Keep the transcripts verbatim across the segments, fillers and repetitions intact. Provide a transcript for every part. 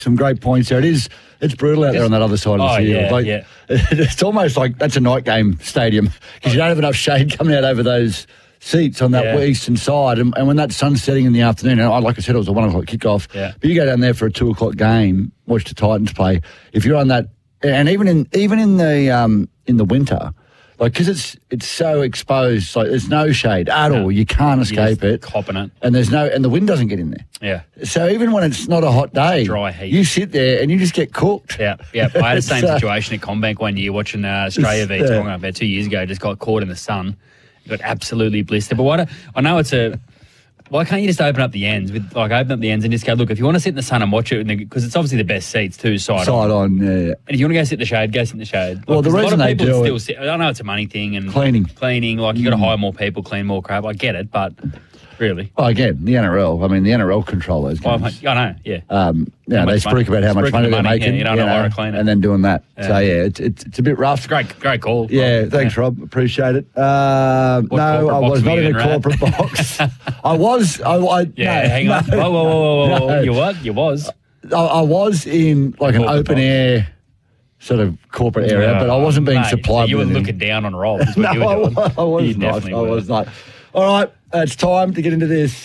some great points there. It is, it's brutal out there on that other side of Oh, the field. yeah, like, yeah. It's almost like that's a night game stadium because you don't have enough shade coming out over those seats on that Yeah. eastern side. And, and when that sun's setting in the afternoon, and I, like I said, it was a one o'clock kickoff. Yeah. But you go down there for a two o'clock game, watch the Titans play. If you're on that, and even in even in the um, in the winter. Like, because it's it's so exposed, like there's no shade at No. all. You can't escape You're it. just copping it. And there's no, and the wind doesn't get in there. Yeah. So even when it's not a hot day, Dry heat. you sit there and you just get cooked. Yeah, yeah. I had the same So- situation at Combank one year watching uh, Australia v Yeah. Tonga about two years ago. Just got caught in the sun, got absolutely blistered. But why? Do, I know it's a. Why can't you just open up the ends with like open up the ends and just go look? If you want to sit in the sun and watch it, because it's obviously the best seats too, side, Side on. on, yeah, yeah. And if you want to go sit in the shade, go sit in the shade. Like, Well, the 'cause reason a lot they of people do still it- sit. I know it's a money thing and Cleaning. cleaning. Like you got to hire more people, clean more crap. I get it, but really, Oh, again, the N R L. I mean, the N R L control those well, games. I know. Yeah. Um, yeah, How they much speak money- about how much speak money of they're money, making, yeah, you don't know why to clean it. and then doing that. Yeah. So yeah, it's, it's it's a bit rough. Great, great call. Yeah, Rob. thanks, Rob. Appreciate it. Uh, What no, corporate I box was were not you in a in, Rad? corporate box. I was. I, I Yeah, no, hang on. no. Whoa, whoa, whoa, whoa, whoa. No. You what? You was. I, I was in like an Corporate open box. air sort of corporate area, Yeah, but I wasn't being mate, supplied so you were with looking anything. down on Rob. Is what No, you were I, doing. wa- I was You not. definitely I were. was not. All right, it's time to get into this.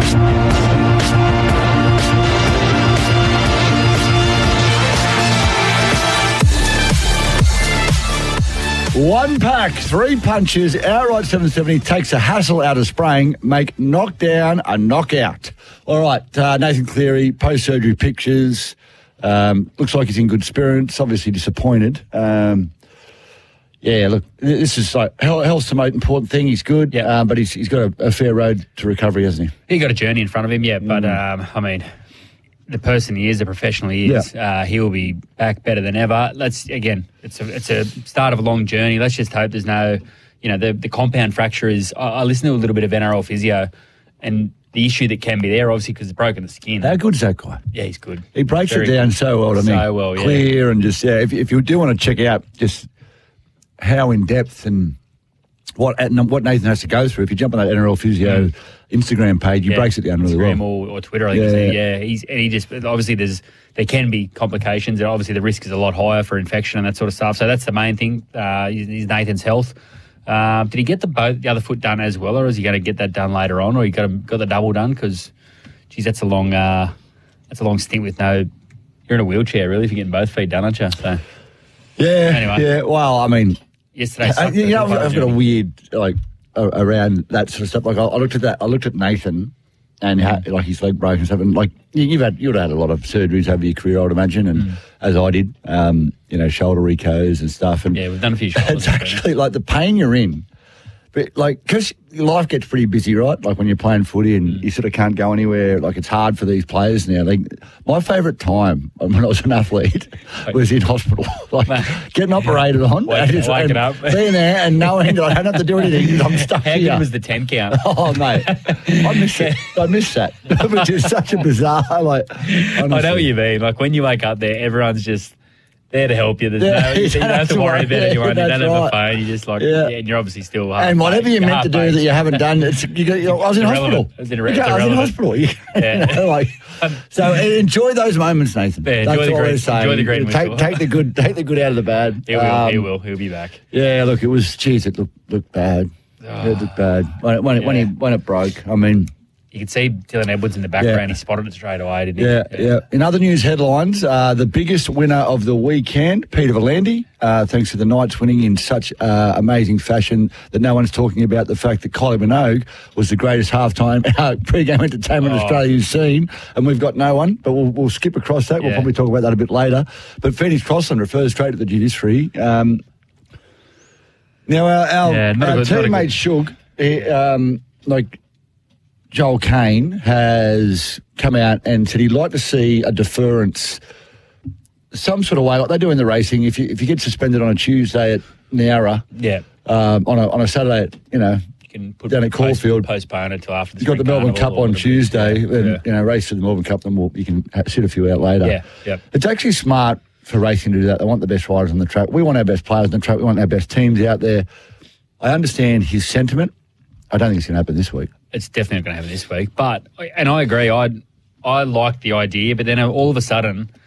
One pack, three punches, outright seven seventy takes the hassle out of spraying, make knockdown a knockout. All right, uh, Nathan Cleary, post-surgery pictures. Um, looks like he's in good spirits, obviously disappointed. Um, yeah, look, this is like health, health's the most important thing. He's good, Yeah. um, but he's, he's got a, a fair road to recovery, hasn't he? He got a journey in front of him, yeah. But Mm. um, I mean, the person he is, the professional he is, uh, he will be back better than ever. Let's again, it's a it's a start of a long journey. Let's just hope there's no, you know, the the compound fracture is. I, I listened to a little bit of N R L physio, and the issue that can be there, obviously, because it's broken the skin. How good is that guy? Yeah, he's good. He breaks Very it down good. so well to me. So well, yeah. Clear and just, yeah, if, if you do want to check out just how in depth and what and what Nathan has to go through, if you jump on that N R L Physio Instagram page, he Yeah, breaks it down really Instagram well. or, or Twitter, I think. Yeah. Yeah, yeah. He's and he just obviously there's there can be complications, and obviously the risk is a lot higher for infection and that sort of stuff. So that's the main thing. Uh, is, is Nathan's health. Um, did he get the both the other foot done as well, or is he going to get that done later on, or he got a, got the double done? Because, geez, that's a long uh, that's a long stint with no. You're in a wheelchair, really, if you're getting both feet done, aren't you? So Yeah, Anyway. yeah. Well, I mean, yesterday, I, sucked you the know, I've, full I've got a journey. weird like a, around that sort of stuff. Like I, I looked at that, I looked at Nathan, and how, like his leg broke and stuff. And like you- you've had, you'd have had a lot of surgeries over your career, I would imagine, and Mm. as I did, um, you know, shoulder recos and stuff. And Yeah, we've done a few shoulders. it's actually like the pain you're in. But like, because life gets pretty busy, right? Like when you're playing footy and Mm. you sort of can't go anywhere. Like it's hard for these players now. Like my favourite time when I was an athlete was in hospital, like getting operated on, Wake- and just- waking and up. being there and knowing that I don't have to do anything because I'm stuck How here. good was the ten count? Oh mate, I miss it. I miss that. Which is such a bizarre. Like I know what you mean. Like when you wake up there, everyone's just there to help you. There's Yeah, no, you don't have to worry about yeah, anyone. You that's don't have a right. phone. You just like, Yeah. yeah. and you're obviously still half And whatever you're you're meant to do half-baked. that you haven't done, it's you go, you know, I was in Irrelevant. hospital. It's irre- You go, it's I was in irrelevant. hospital. You Yeah. know, like, so enjoy those moments, Nathan. Yeah, enjoy That's the all green- we're saying. enjoy the green take, whistle. take the good, take the good out of the bad. He will. he Um, will. He'll be back. Yeah, look, it was. Geez, it looked looked bad. It looked bad when it when it, when, Yeah. it, when it broke. I mean. You could see Dylan Edwards in the background. Yeah. He spotted it straight away, didn't he? Yeah, yeah. In other news headlines, uh, the biggest winner of the weekend, Peter Volandis, uh, thanks to the Knights winning in such uh, amazing fashion that no one's talking about the fact that Kylie Minogue was the greatest halftime uh, pre-game entertainment Oh. Australia's seen, and we've got no one. But we'll, we'll skip across that. We'll Yeah. probably talk about that a bit later. But Phoenix Crossland refers straight to the judiciary. Um, now, our, our, Yeah, not a our good- not a teammate good- Shug, he, um, like. Joel Kane has come out and said he'd like to see a deference, some sort of way, like they do in the racing. If you if you get suspended on a Tuesday at Nowra, Yeah. um, on a on a Saturday, at, you know, You can put down at post- Caulfield. postpone it till after the you've got the Spring Melbourne Carnival Cup or on whatever. Tuesday, Yeah. and Yeah. you know, race to the Melbourne Cup, then we'll, you can ha- sit a few out later. Yeah, yeah. It's actually smart for racing to do that. They want the best riders on the track. We want our best players on the track. We want our best teams out there. I understand his sentiment. I don't think it's going to happen this week. It's definitely not going to happen this week. But, and I agree, I'd, I liked the idea, but then all of a sudden